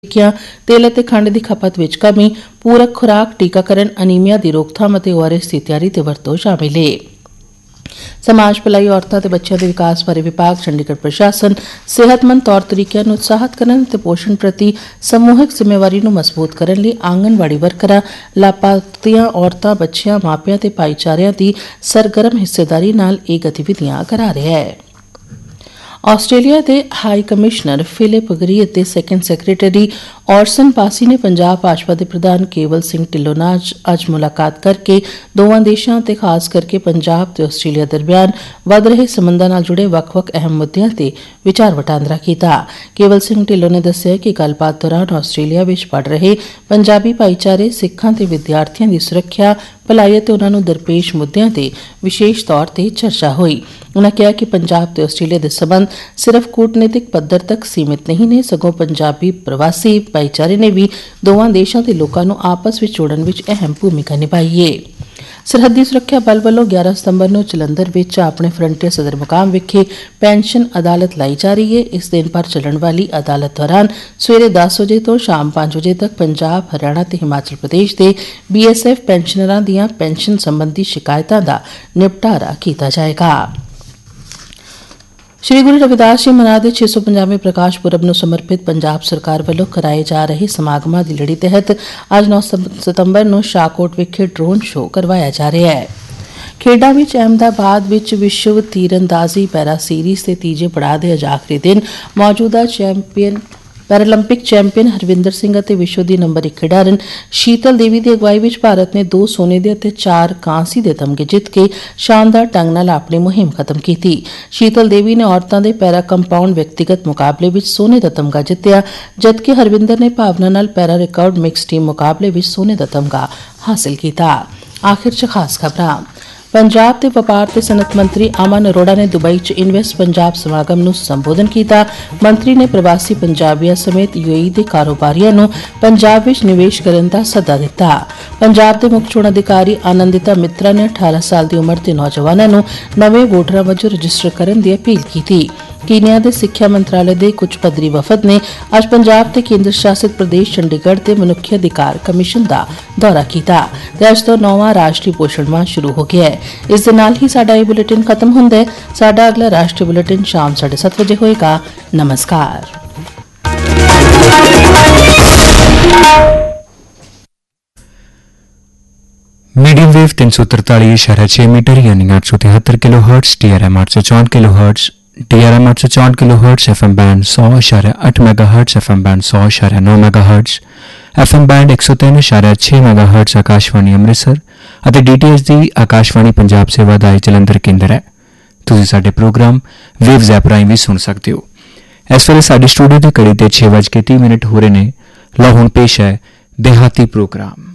तेल ਅਤੇ खंड की खपत विच कमी, पूरक खुराक, टीकाकरण, अनीमिया की रोकथाम और ORS की तैयारी ते वरतों शामिल है। समाज भलाई, औरतां ते बच्चों के विकास बारे विभाग, चंडीगढ़ प्रशासन सेहतमंद तौर तरीकों को उत्साहित करने ते पोषण प्रति समूहिक जिम्मेवारी को मजबूत करने लिए आंगनवाड़ी वर्करां, लाभार्थियां, औरतां, बच्चियां, मापियां ते भाईचारिਆਂ की सरगर्म हिस्सेदारी नाल ये गतिविधियां करा रहा है। आस्ट्रेलिया के हाई कमिश्नर फिलिप गरी ते सैकेंड सैक्रटरी ऑर्सन पासी ने पंजाब भाजपा के प्रधान केवल सिंह ढिल्लों नाल अज मुलाकात करके दोवां देशां ते खास करके पंजाब ते आस्ट्रेलिया दरमियान वध रहे संबंधां नाल जुड़े वक्-वक् अहम मुद्दों ते विचार वटांदरा कीता। केवल सिंह ढिल्लों ने दस्सिया कि गलबात दौरान आस्ट्रेलिया विच पढ़ रहे पंजाबी भाईचारे, सिखां ते विद्यार्थियों की सुरक्षा, भलाई ते उन्हां नूं दरपेश मुद्दों ते विशेष तौर ते चर्चा हुई। उन्होंने कहा कि पंजाब ते आस्ट्रेलिया के संबंध सिर्फ कूटनीतिक पद्धर तक सीमित नहीं ने, सगों पंजाबी प्रवासी भाईचारे ने भी दोवां देशों के लोगों को आपस में जोड़न विच अहम भूमिका निभाई है। सरहदी सुरक्षा बल वालों 11 सितंबर को जलंधर विच अपने फ्रंटियर सदर मुकाम विखे पेंशन अदालत लाई जा रही है। इस दिन भर चलने वाली अदालत दौरान सवेरे 10 बजे तो शाम 5 बजे तक पंजाब, हरियाणा ते हिमाचल प्रदेश के BSF पेंशनरां दीआं पेंशन संबंधी शिकायतां दा निपटारा किया जाएगा। श्री गुरु रविदास जी महाराज के 650वें प्रकाश पुरब नूं समर्पित पंजाब सरकार वालों कराए जा रहे समागमां दी लड़ी तहत अज 9 सितंबर नूं शाहकोट विखे ड्रोन शो करवाया जा रहा है। खेडां विच अहमदाबाद विच विश्व तीरंदाजी पैरा सीरीज़ के तीजे पड़ाव के अज आखिरी दिन मौजूदा पैरालंपिक चैंपियन हरविंदर सिंह और विश्व की नंबर 1 खिडारन शीतल देवी की अगवाई में भारत ने 2 सोने के और 4 कांसी के तमगे जित के शानदार ढंग नाल अपनी मुहिम खत्म की। शीतल देवी ने औरतों के पैरा कंपाउंड व्यक्तिगत मुकाबले में सोने का तमगा जितया, जबकि हरविंदर ने भावना नाल पैरा रिकॉर्ड मिक्स टीम मुकाबले में सोने का तमगा हासिल किया। आखिर च खास खबरां। पंजाब के व्यापार ते सनत मंत्री अमन अरोड़ा ने दुबई च इन्वेस्ट पंजाब समागम नूं संबोधन किया। मंत्री ने प्रवासी पंजाबियों समेत UAE के कारोबारियों नूं पंजाब विच निवेश करने का सद्दा दिता। पंजाब के मुख्य चोण अधिकारी आनंदिता मित्रा ने 18 साल की उम्र के नौजवानों नूं नवे वोटरां वजों रजिस्टर करने की अपील की। कीनिया के सिक्ख्या मंत्रालय के कुछ पद्धरी वफद ने अज पंजाब के केंद्र शासित प्रदेश चंडीगढ़ के मनुखी अधिकार कमिशन का दौरा किया। अज तो 9वां राष्ट्रीय पोषण माह शुरू हो गया है। इस दे नाल ही साडा ये बुलेटिन खत्म हुंदा है। साडा अगला राष्ट्रीय बुलेटिन शाम 7:30 बजे होएगा। नमस्कार। मीडियम वेव 343.6 मीटर यानी 873 kilohertz, TRM 864 kilohertz, DRM 864 kilohertz, FM band 100.8 megahertz, FM band 100.9 megahertz, FM band 103.6 megahertz Akashvani Amritsar ਅਤੇ DTH ਦੀ ਆਕਾਸ਼ਵਾਣੀ ਪੰਜਾਬ ਸੇਵਾ ਦਾ ਜਲੰਧਰ ਕੇਂਦਰ ਹੈ। ਤੁਸੀਂ ਸਾਡੇ ਪ੍ਰੋਗਰਾਮ ਵੇਵਜ਼ ਐਪ ਰਾਹੀਂ ਵੀ ਸੁਣ ਸਕਦੇ ਹੋ। ਇਸ ਵੇਲੇ ਸਾਡੇ ਸਟੂਡੀਓ ਦੀ ਘੜੀ ਤੇ 6:30 ਹੋ ਰਹੇ ਨੇ। ਲਓ ਹੁਣ ਪੇਸ਼ ਹੈ ਦਿਹਾਤੀ ਪ੍ਰੋਗਰਾਮ।